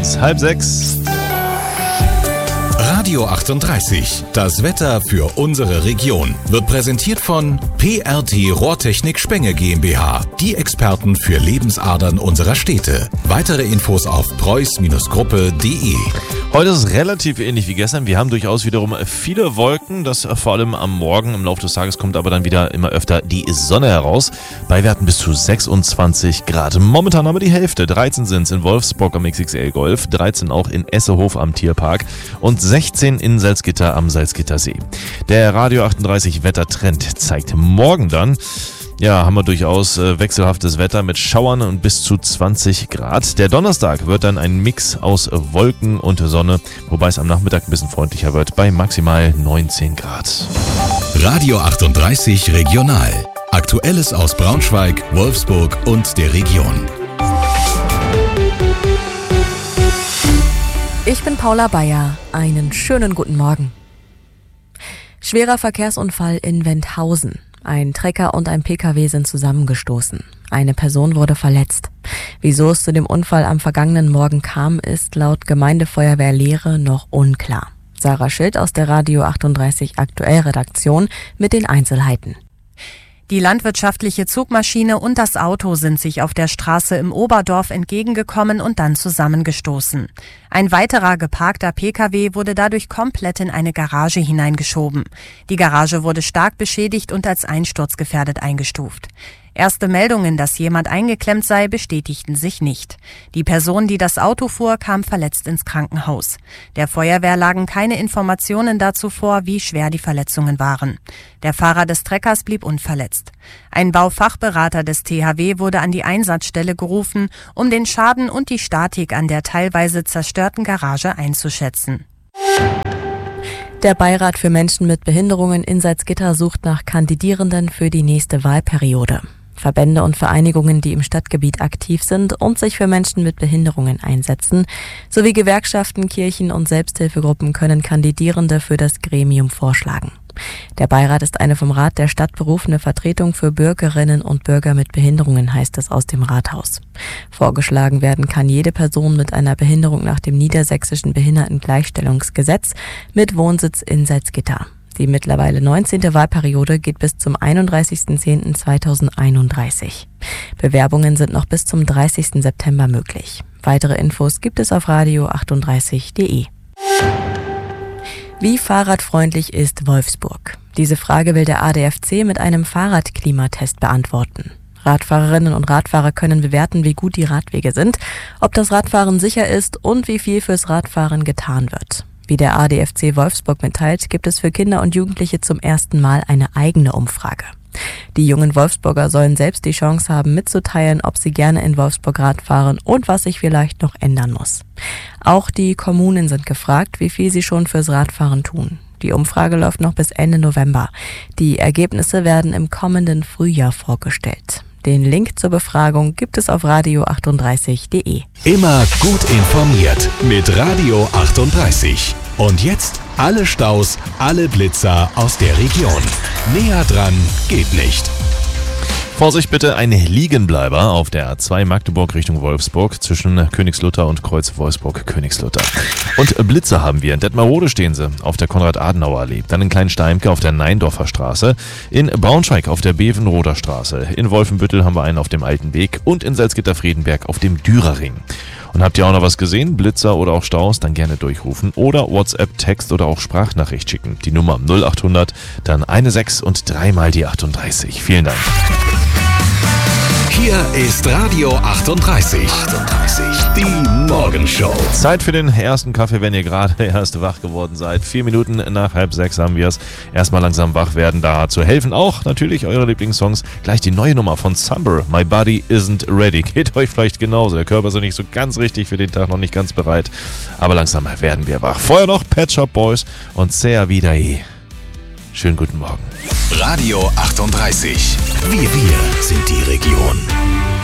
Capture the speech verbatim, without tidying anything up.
uns halb sechs. Radio achtunddreißig, das Wetter für unsere Region, wird präsentiert von P R T Rohrtechnik Spenge GmbH, die Experten für Lebensadern unserer Städte. Weitere Infos auf preuß Gruppe punkt de. Heute ist es relativ ähnlich wie gestern. Wir haben durchaus wiederum viele Wolken. Das vor allem am Morgen. Im Laufe des Tages kommt aber dann wieder immer öfter die Sonne heraus. Bei Werten bis zu sechsundzwanzig Grad. Momentan haben wir die Hälfte. dreizehn sind es in Wolfsburg am X X L Golf, dreizehn auch in Essehof am Tierpark und sechzehn in Salzgitter am Salzgittersee. Der Radio achtunddreißig Wettertrend zeigt morgen dann, ja, haben wir durchaus äh, wechselhaftes Wetter mit Schauern und bis zu zwanzig Grad. Der Donnerstag wird dann ein Mix aus Wolken und Sonne, wobei es am Nachmittag ein bisschen freundlicher wird bei maximal neunzehn Grad. Radio achtunddreißig Regional. Aktuelles aus Braunschweig, Wolfsburg und der Region. Ich bin Paula Bayer. Einen schönen guten Morgen. Schwerer Verkehrsunfall in Wendhausen. Ein Trecker und ein P K W sind zusammengestoßen. Eine Person wurde verletzt. Wieso es zu dem Unfall am vergangenen Morgen kam, ist laut Gemeindefeuerwehr Lehre noch unklar. Sarah Schild aus der Radio achtunddreißig Aktuell-Redaktion mit den Einzelheiten. Die landwirtschaftliche Zugmaschine und das Auto sind sich auf der Straße im Oberdorf entgegengekommen und dann zusammengestoßen. Ein weiterer geparkter P K W wurde dadurch komplett in eine Garage hineingeschoben. Die Garage wurde stark beschädigt und als einsturzgefährdet eingestuft. Erste Meldungen, dass jemand eingeklemmt sei, bestätigten sich nicht. Die Person, die das Auto fuhr, kam verletzt ins Krankenhaus. Der Feuerwehr lagen keine Informationen dazu vor, wie schwer die Verletzungen waren. Der Fahrer des Treckers blieb unverletzt. Ein Baufachberater des T H W wurde an die Einsatzstelle gerufen, um den Schaden und die Statik an der teilweise zerstörten Garage einzuschätzen. Der Beirat für Menschen mit Behinderungen in Salzgitter sucht nach Kandidierenden für die nächste Wahlperiode. Verbände und Vereinigungen, die im Stadtgebiet aktiv sind und sich für Menschen mit Behinderungen einsetzen, sowie Gewerkschaften, Kirchen und Selbsthilfegruppen können Kandidierende für das Gremium vorschlagen. Der Beirat ist eine vom Rat der Stadt berufene Vertretung für Bürgerinnen und Bürger mit Behinderungen, heißt es aus dem Rathaus. Vorgeschlagen werden kann jede Person mit einer Behinderung nach dem Niedersächsischen Behindertengleichstellungsgesetz mit Wohnsitz in Salzgitter. Die mittlerweile neunzehnte Wahlperiode geht bis zum einunddreißigsten zehnten zweitausendeinunddreißig. Bewerbungen sind noch bis zum dreißigsten September möglich. Weitere Infos gibt es auf radio achtunddreißig punkt de. Wie fahrradfreundlich ist Wolfsburg? Diese Frage will der A D F C mit einem Fahrradklimatest beantworten. Radfahrerinnen und Radfahrer können bewerten, wie gut die Radwege sind, ob das Radfahren sicher ist und wie viel fürs Radfahren getan wird. Wie der A D F C Wolfsburg mitteilt, gibt es für Kinder und Jugendliche zum ersten Mal eine eigene Umfrage. Die jungen Wolfsburger sollen selbst die Chance haben, mitzuteilen, ob sie gerne in Wolfsburg Rad fahren und was sich vielleicht noch ändern muss. Auch die Kommunen sind gefragt, wie viel sie schon fürs Radfahren tun. Die Umfrage läuft noch bis Ende November. Die Ergebnisse werden im kommenden Frühjahr vorgestellt. Den Link zur Befragung gibt es auf radio achtunddreißig punkt de. Immer gut informiert mit Radio achtunddreißig. Und jetzt alle Staus, alle Blitzer aus der Region. Näher dran geht nicht. Vorsicht bitte, ein Liegenbleiber auf der A zwei Magdeburg Richtung Wolfsburg zwischen Königslutter und Kreuz Wolfsburg-Königslutter. Und Blitzer haben wir. In Detmarode stehen sie auf der Konrad-Adenauer-Allee. Dann in Kleinsteimke auf der Neindorfer Straße. In Braunschweig auf der Bevenroder Straße. In Wolfenbüttel haben wir einen auf dem Alten Weg. Und in Salzgitter-Friedenberg auf dem Dürerring. Und habt ihr auch noch was gesehen? Blitzer oder auch Staus? Dann gerne durchrufen. Oder WhatsApp, Text oder auch Sprachnachricht schicken. Die Nummer null achthundert, dann eine sechs und dreimal die achtunddreißig. Vielen Dank. Hier ist Radio achtunddreißig. achtunddreißig. Die Morgenshow. Zeit für den ersten Kaffee, wenn ihr gerade erst wach geworden seid. Vier Minuten nach halb sechs haben wir es. Erstmal langsam wach werden. Da zu helfen auch natürlich eure Lieblingssongs. Gleich die neue Nummer von Summer. My Body Isn't Ready. Geht euch vielleicht genauso. Der Körper ist noch nicht so ganz richtig für den Tag, noch nicht ganz bereit. Aber langsam werden wir wach. Vorher noch Pet Shop Boys und Sea Vidai. Schönen guten Morgen. Radio achtunddreißig. Wir, wir sind die Region.